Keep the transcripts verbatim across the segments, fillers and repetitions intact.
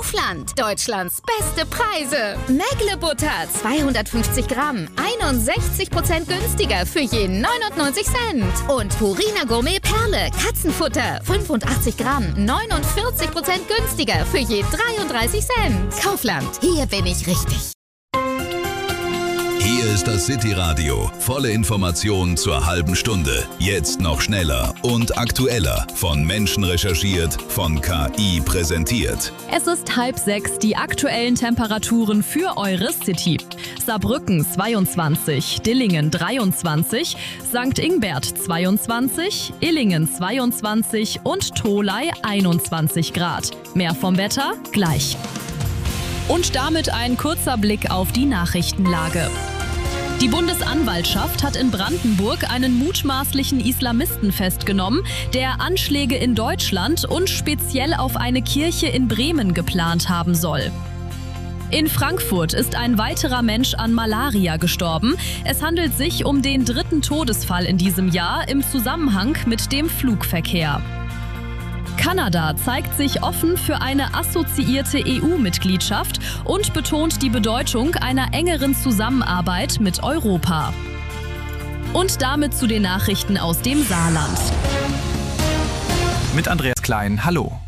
Kaufland. Deutschlands beste Preise. Mägle-Butter zweihundertfünfzig Gramm. einundsechzig Prozent günstiger für je neunundneunzig Cent. Und Purina Gourmet Perle. Katzenfutter. fünfundachtzig Gramm. neunundvierzig Prozent günstiger für je dreiunddreißig Cent. Kaufland. Hier bin ich richtig. Hier ist das City-Radio. Volle Informationen zur halben Stunde. Jetzt noch schneller und aktueller. Von Menschen recherchiert, von K I präsentiert. Es ist halb sechs, die aktuellen Temperaturen für eure City. Saarbrücken zweiundzwanzig, Dillingen dreiundzwanzig, Sankt Ingbert zweiundzwanzig, Illingen zweiundzwanzig und Tholey einundzwanzig Grad. Mehr vom Wetter gleich. Und damit ein kurzer Blick auf die Nachrichtenlage. Die Bundesanwaltschaft hat in Brandenburg einen mutmaßlichen Islamisten festgenommen, der Anschläge in Deutschland und speziell auf eine Kirche in Bremen geplant haben soll. In Frankfurt ist ein weiterer Mensch an Malaria gestorben. Es handelt sich um den dritten Todesfall in diesem Jahr im Zusammenhang mit dem Flugverkehr. Kanada zeigt sich offen für eine assoziierte E U-Mitgliedschaft und betont die Bedeutung einer engeren Zusammenarbeit mit Europa. Und damit zu den Nachrichten aus dem Saarland. Mit Andreas Klein, hallo.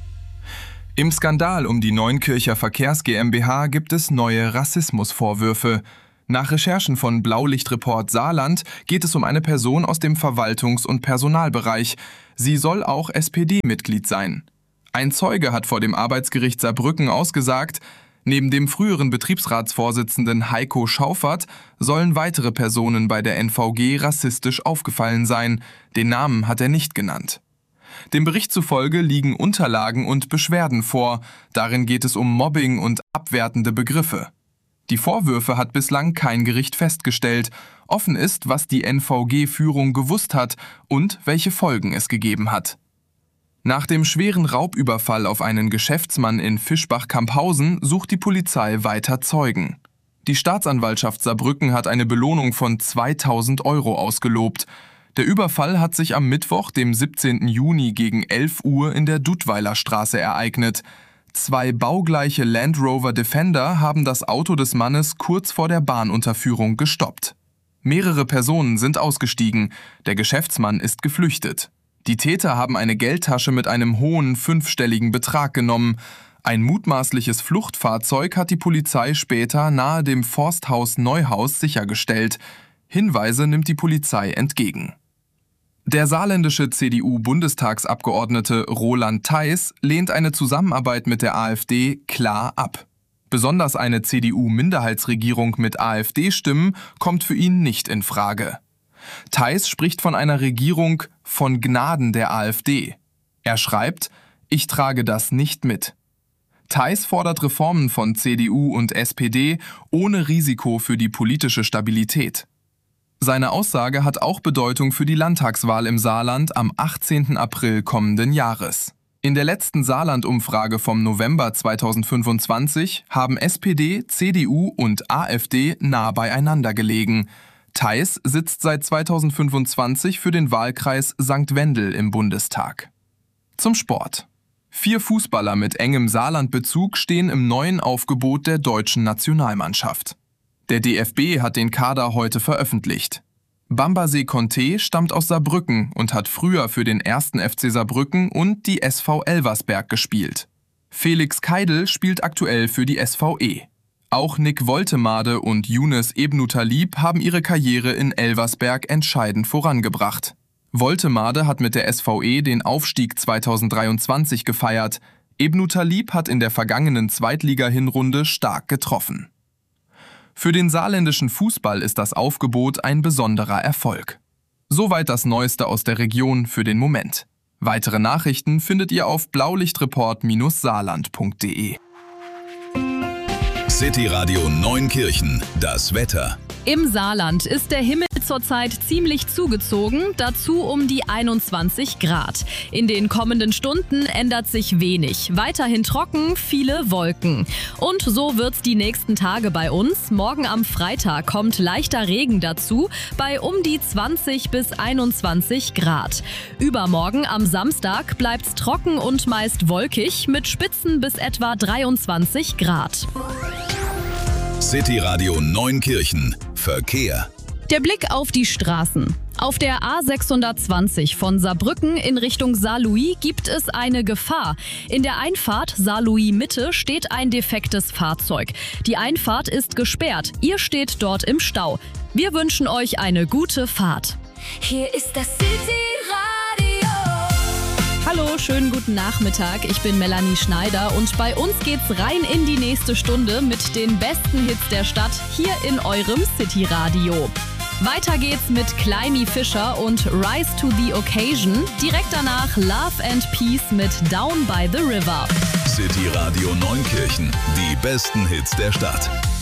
Im Skandal um die Neunkircher Verkehrs GmbH gibt es neue Rassismusvorwürfe. Nach Recherchen von Blaulichtreport Saarland geht es um eine Person aus dem Verwaltungs- und Personalbereich. Sie soll auch S P D-Mitglied sein. Ein Zeuge hat vor dem Arbeitsgericht Saarbrücken ausgesagt, neben dem früheren Betriebsratsvorsitzenden Heiko Schauffert sollen weitere Personen bei der N V G rassistisch aufgefallen sein. Den Namen hat er nicht genannt. Dem Bericht zufolge liegen Unterlagen und Beschwerden vor. Darin geht es um Mobbing und abwertende Begriffe. Die Vorwürfe hat bislang kein Gericht festgestellt. Offen ist, was die N V G-Führung gewusst hat und welche Folgen es gegeben hat. Nach dem schweren Raubüberfall auf einen Geschäftsmann in Fischbach-Camphausen sucht die Polizei weiter Zeugen. Die Staatsanwaltschaft Saarbrücken hat eine Belohnung von zweitausend Euro ausgelobt. Der Überfall hat sich am Mittwoch, dem siebzehnten Juni gegen elf Uhr in der Dudweiler Straße ereignet. Zwei baugleiche Land Rover Defender haben das Auto des Mannes kurz vor der Bahnunterführung gestoppt. Mehrere Personen sind ausgestiegen. Der Geschäftsmann ist geflüchtet. Die Täter haben eine Geldtasche mit einem hohen fünfstelligen Betrag genommen. Ein mutmaßliches Fluchtfahrzeug hat die Polizei später nahe dem Forsthaus Neuhaus sichergestellt. Hinweise nimmt die Polizei entgegen. Der saarländische C D U-Bundestagsabgeordnete Roland Theis lehnt eine Zusammenarbeit mit der AfD klar ab. Besonders eine C D U-Minderheitsregierung mit AfD-Stimmen kommt für ihn nicht in Frage. Theis spricht von einer Regierung von Gnaden der AfD. Er schreibt, ich trage das nicht mit. Theis fordert Reformen von C D U und S P D ohne Risiko für die politische Stabilität. Seine Aussage hat auch Bedeutung für die Landtagswahl im Saarland am achtzehnten April kommenden Jahres. In der letzten Saarland-Umfrage vom November zweitausendfünfundzwanzig haben S P D, C D U und AfD nah beieinander gelegen. Theis sitzt seit zweitausendfünfundzwanzig für den Wahlkreis Sankt Wendel im Bundestag. Zum Sport. Vier Fußballer mit engem Saarland-Bezug stehen im neuen Aufgebot der deutschen Nationalmannschaft. Der D F B hat den Kader heute veröffentlicht. Bambasé Conté stammt aus Saarbrücken und hat früher für den ersten F C Saarbrücken und die S V Elversberg gespielt. Felix Keidel spielt aktuell für die S V E. Auch Nick Woltemade und Younes Ebnutalib haben ihre Karriere in Elversberg entscheidend vorangebracht. Woltemade hat mit der S V E den Aufstieg zweitausenddreiundzwanzig gefeiert. Ebnutalib hat in der vergangenen Zweitliga-Hinrunde stark getroffen. Für den saarländischen Fußball ist das Aufgebot ein besonderer Erfolg. Soweit das Neueste aus der Region für den Moment. Weitere Nachrichten findet ihr auf blaulichtreport Saarland punkt de. City Radio Neunkirchen, das Wetter. Im Saarland ist der Himmel zurzeit ziemlich zugezogen, dazu um die einundzwanzig Grad. In den kommenden Stunden ändert sich wenig. Weiterhin trocken, viele Wolken. Und so wird's die nächsten Tage bei uns. Morgen am Freitag kommt leichter Regen dazu, bei um die zwanzig bis einundzwanzig Grad. Übermorgen am Samstag bleibt's trocken und meist wolkig mit Spitzen bis etwa dreiundzwanzig Grad. City Radio Neunkirchen. Verkehr. Der Blick auf die Straßen. Auf der A sechshundertzwanzig von Saarbrücken in Richtung Saarlouis gibt es eine Gefahr. In der Einfahrt Saarlouis Mitte steht ein defektes Fahrzeug. Die Einfahrt ist gesperrt. Ihr steht dort im Stau. Wir wünschen euch eine gute Fahrt. Hier ist das City Radio. Hallo, schönen guten Nachmittag. Ich bin Melanie Schneider und bei uns geht's rein in die nächste Stunde mit den besten Hits der Stadt hier in eurem City Radio. Weiter geht's mit Climby Fisher und Rise to the Occasion. Direkt danach Love and Peace mit Down by the River. City Radio Neunkirchen. Die besten Hits der Stadt.